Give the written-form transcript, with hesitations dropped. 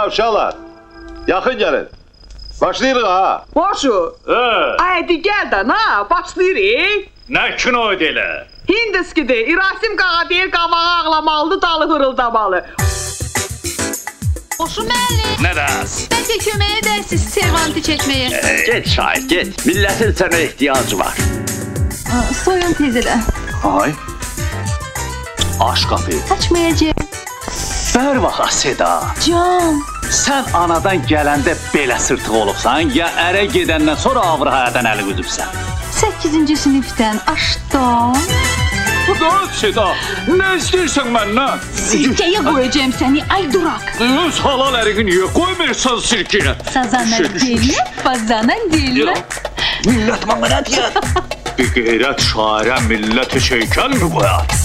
uşaqlar. Yaxın gəlin. Başlayırıq ha. Boşu. Haydi gel de na başlayırıq. Nə kino elə? Hindiskidir. İrasim qağa deyir qavağı ağlamalıdır, dalı hırıldamalı. Boşu müəllim. Nə dərs? Bəlkə köməyə edərsiniz servanti çəkməyə. Get şahid, get. Millətin sənə ehtiyacı var. Soyun tezələ. Ay. Aç qapıyı. Açmayacaq. Ver baxa Seda. Can. Sən anadan gələndə belə sırtıq olubsan, ya ərə gedəndən sonra avır hayatdan əli güdübsən. 8-ci sinifdən aşdan. Bu da Seda, nə istəyirsən məndən? Sirkəyə qoyacağım səni, ay duraq. Öz halal əriqi niyə qoymursan sirkəyə? Sazana dilmə, bazana dilmə. Millət mənə deyər. Bir qeyrət şairə millət-i şeykən mi qoyar?